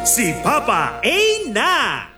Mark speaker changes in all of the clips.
Speaker 1: Si Papa A na!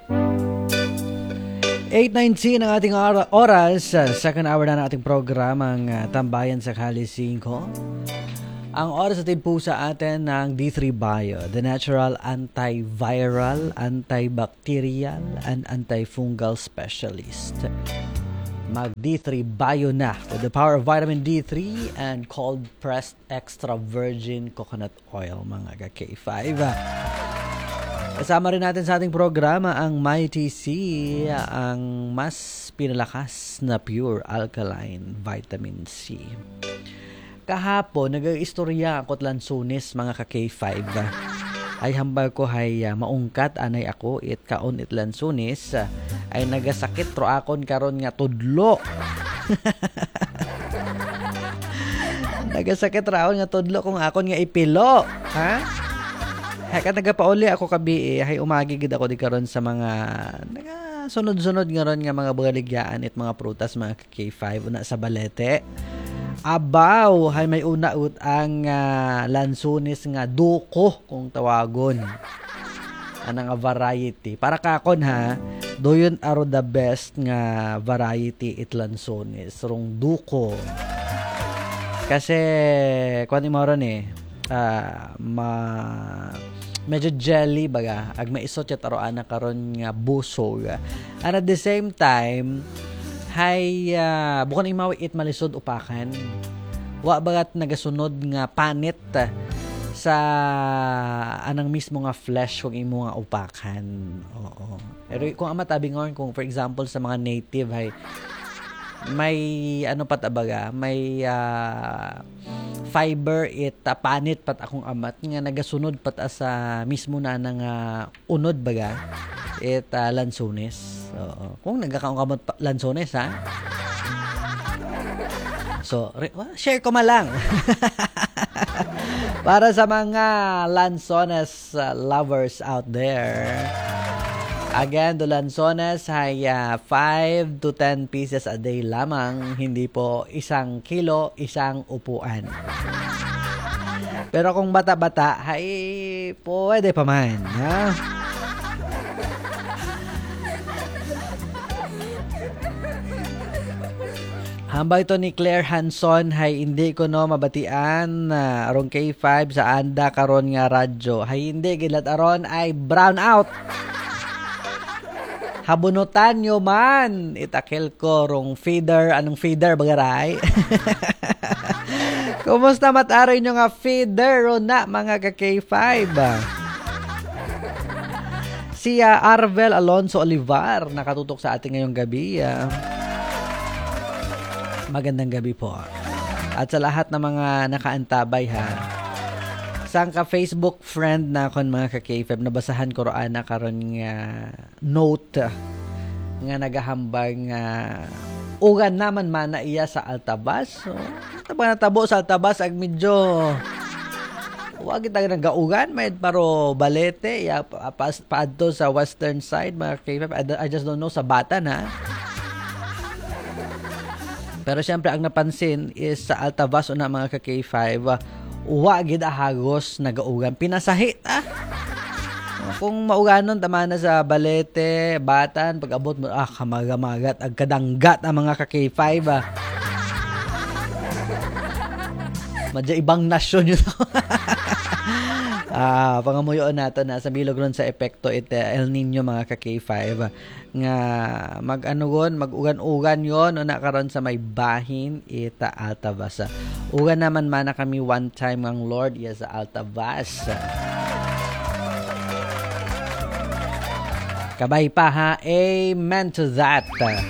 Speaker 2: 8:19 ang ating oras. Second hour na ng ating programang Tambayan sa Kali 5. Ang oras natin po sa atin ng D3 Bio, the natural antiviral, antibacterial, and antifungal specialist. Mag D3 Bio na with the power of vitamin D3 and cold pressed extra virgin coconut oil, mga ka-K5. Kasama rin natin sa ating programa ang Mighty C, ang mas pinalakas na pure alkaline vitamin C. Kahapon, nag-istorya ako Lansunes, mga ka-K5. Ay hambal ko ay maungkat anay ako it kaon it Lansunes ay nagasakit ro akon karon nga tudlo. Nagasakit ra akon nga tudlo kung akon nga ipilo, ha? Heka nagapauli ako kabi hay umagi gid ako di karon sa mga sunod-sunod nga ron nga mga baligyaan it mga prutas, mga K5 na sa Balete. Abaw, hay may una ut ang Lansunes nga duko kung tawagon. Ana nga variety. Para kakon ha, doyon aro the best nga variety it Lansunes, rong duko. Kasi kuan mo ron medyo jelly baga ag maisot ya taroan na karon nga busog. And at the same time hay bukan imaw it malisod upakan. Wa bagat nagasunod nga panit sa anang mismo nga flesh kung imo nga upakan. Oo. Pero kung amatabi ngon kung for example sa mga native hay may ano pat abaga, may fiber it panit pat akong amat nga nagasunod pat sa mismo na nang unod baga it Lansunes. Oo. Kung nagkakaungkamot Lansunes ha. So, share ko malang. Para sa mga Lansunes lovers out there. Again, the Lansunes ay 5 to 10 pieces a day lamang. Hindi po 1 kilo, isang upuan. Pero kung bata-bata, ay pwede pa man. Ha? Hambay ito ni Claire Hanson, hay hindi ko no mabatian aron K5 sa anda karon nga radyo. Hay hindi gilat aron ay brown out. Habunutan nyo man. Itakil ko rong feeder. Anong feeder bagaray? Kumusta mataray nyo nga feeder o na mga ka-K5? Si Arvel Alonso Olivar nakatutok sa ating ngayong gabi. Magandang gabi po. At sa lahat ng mga nakaantabay ha. Sang ka Facebook friend na kon mga ka-K5 nabasahan ko roan na karon nga note nga nagahambang ugan naman man na iya sa Altabas. So, natabo sa Altabas ag medyo wag kita nagaugan may paro Balete ya paadto sa western side mga K5. I just don't know sa Batan ha. Pero syempre ang napansin is sa Altabas una mga ka-K5 wa gid ahagos nagaugan pinasahit kung mauganon tama na sa Balete, Batan, pag-abot mo kamagamagat ag kadanggat ang mga ka-K5 madya ibang nasyon yun. Pangamuyoon nato na sa bilog ron sa epekto El Nino mga ka-K5 nga mag-ugan-ugan yon o na karon sa may bahin ita Altabas. Ugan naman man na kami one time ang Lord iya sa Altabas. Kabay pa ha. Amen to that.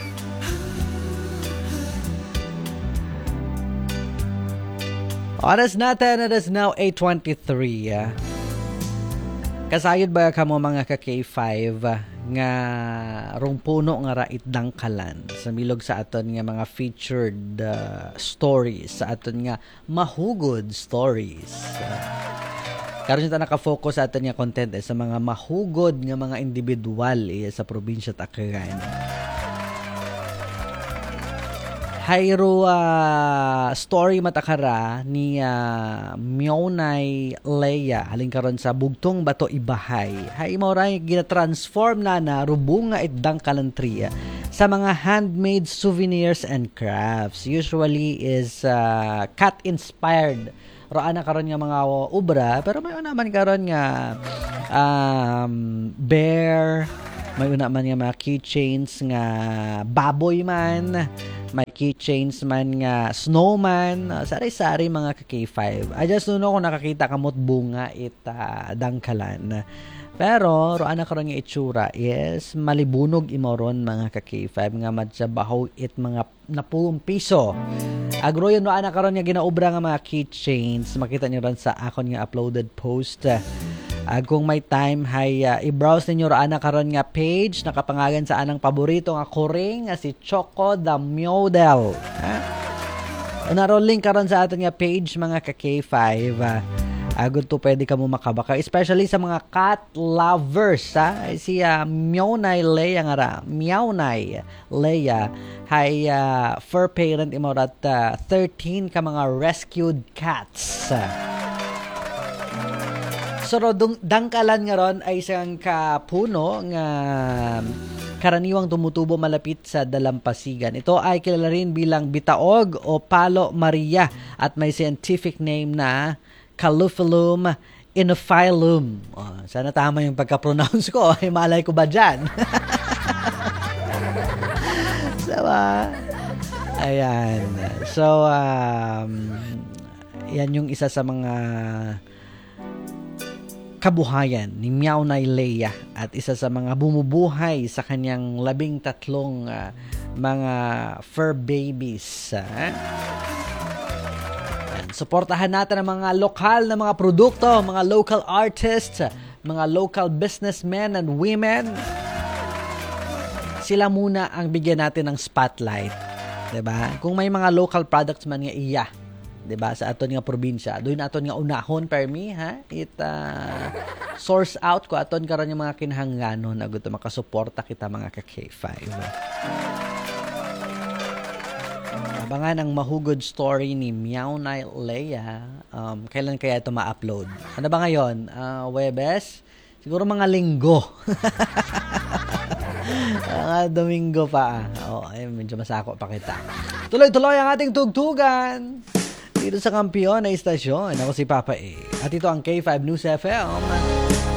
Speaker 2: Oras natin, it is now 8:23. Kasayod ba ka mo mga ka-K5 nga rong puno nga rait dangkalan sa milog sa aton nga mga featured stories, sa aton nga mahugod stories. Karon ta naka-focus sa aton nga content sa mga mahugod nga mga individual sa probinsya Tacloban. Hayro story matakara ni Mionay Leia halin karon sa bugtong bato ibahay. Hay mo ray gina-transform na rubunga itdang kalantria sa mga handmade souvenirs and crafts. Usually is cat inspired. Roan na karon nga mga obra pero may naman karon nga bear, may una man nga mga keychains nga baboy man, may keychains man nga snowman, sari-sari mga ka-K5. I just don't know kung nakakita kamot bunga dangkalan. Pero roan na karon nga itsura is malibunog imoron mga ka-K5 nga madsabaho it mga napulong piso. Agro yun roan na karon nga ginaobra nga mga keychains. Makita niyo ron sa akon nga uploaded post. Kung may time hay i-browse ninyo roan na karon nga page nakapangalan sa anang paborito nga kuring nga si Choco the Model. Naroon link karon sa aton nga page mga ka-K5. Good to pwede ka mo makabaka, especially sa mga cat lovers. Si Mionay Leia nga ra, Mionay Leia hay fur parent imorat 13 ka mga rescued cats. So dangkalan nga ron ay isang kapuno nga karaniwang tumutubo malapit sa dalampasigan. Ito ay kilala rin bilang bitaog o palo Maria at may scientific name na Calophyllum inophyllum. Sana tama yung pagka-pronounce ko. Ay, malay ko ba dyan? Sawa. Ayan. So, yan yung isa sa mga kabuhayan ni Mionay Leia at isa sa mga bumubuhay sa kanyang 13 mga fur babies. Suportahan natin ang mga lokal na mga produkto, mga local artists, mga local businessmen and women. Sila muna ang bigyan natin ng spotlight. 'Di ba? Kung may mga local products man nga iya, 'di ba, sa aton nga probinsya, doon aton nga unahon permi source out ko aton karon yung mga kinahanglanon na gusto makasuporta kita mga ka-K5. Abangan ang mahugod story ni Mionay Leia. Kailan kaya ito ma-upload? Ano ba ngayon? Webes? Siguro mga linggo. Domingo pa. Medyo masako pa kita. Tuloy-tuloy ang ating tugtugan dito sa Kampiyon na istasyon. Ako si Papa A. At ito ang K5 News FM.